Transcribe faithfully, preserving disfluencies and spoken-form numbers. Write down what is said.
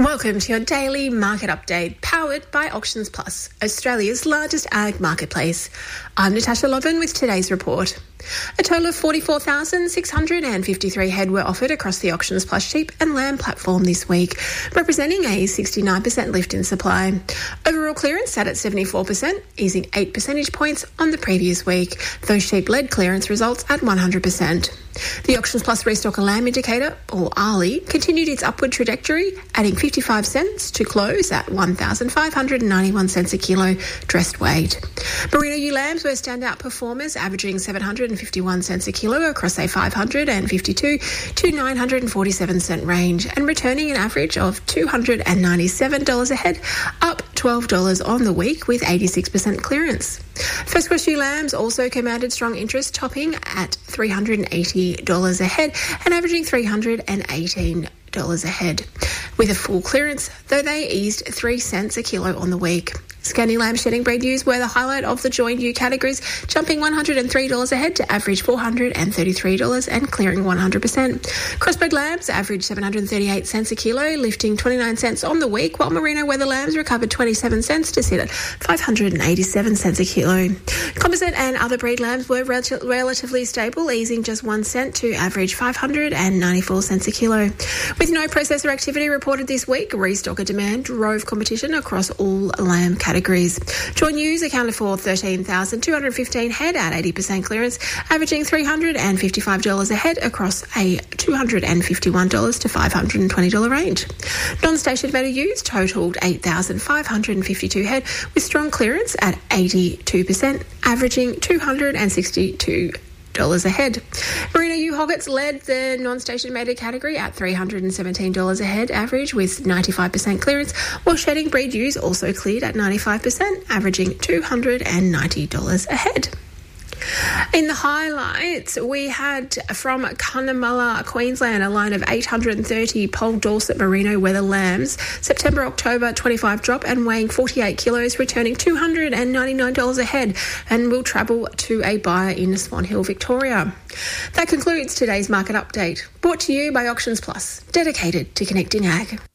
Welcome to your daily market update, powered by Auctions Plus, Australia's largest ag marketplace. I'm Natasha Lovin with today's report. A total of forty-four thousand six hundred fifty-three head were offered across the Auctions Plus sheep and lamb platform this week, representing a sixty-nine percent lift in supply. Overall clearance sat at seventy-four percent, easing eight percentage points on the previous week, though sheep led clearance results at one hundred percent. The Auctions Plus Restocker Lamb Indicator, or A R L I, continued its upward trajectory, adding fifty-five cents to close at one thousand five hundred ninety-one cents a kilo dressed weight. Merino ewe lambs were standout performers, averaging seven hundred fifty-one cents a kilo across a five hundred fifty-two to nine hundred forty-seven cent range, and returning an average of two hundred ninety-seven dollars a head, up twelve dollars on the week with eighty-six percent clearance. First cross ewe lambs also commanded strong interest, topping at three hundred eighty dollars a head and averaging three hundred eighteen dollars a head, with a full clearance, though they eased three cents a kilo on the week. Scandi lamb shedding breed ewes were the highlight of the joined ewe categories, jumping one hundred three dollars a head to average four hundred thirty-three dollars and clearing one hundred percent. Crossbred lambs averaged seven hundred thirty-eight cents a kilo, lifting twenty-nine cents on the week, while merino weather lambs recovered twenty-seven cents to sit at five hundred eighty-seven cents a kilo. Composite and other breed lambs were rel- relatively stable, easing just one cent to average five hundred ninety-four cents a kilo. With no processor activity reported this week, restocker demand drove competition across all lamb categories. Categories. Joint ewes accounted for thirteen thousand two hundred fifteen head at eighty percent clearance, averaging three hundred fifty-five dollars a head across a two hundred fifty-one dollars to five hundred twenty dollars range. Non-station better ewes totalled eight thousand five hundred fifty-two head, with strong clearance at eighty-two percent, averaging two hundred sixty-two dollars a head. Merino ewe hoggets led the non-station mated category at three hundred seventeen dollars a head average with ninety-five percent clearance, while shedding breed ewes also cleared at ninety-five percent, averaging two hundred ninety dollars a head. In the highlights, we had from Cunnamulla, Queensland, a line of eight hundred thirty Poll Dorset Merino weather lambs, September-October twenty-five drop and weighing forty-eight kilos, returning two hundred ninety-nine dollars a head, and will travel to a buyer in Swan Hill, Victoria. That concludes today's market update, brought to you by Auctions Plus, dedicated to connecting ag.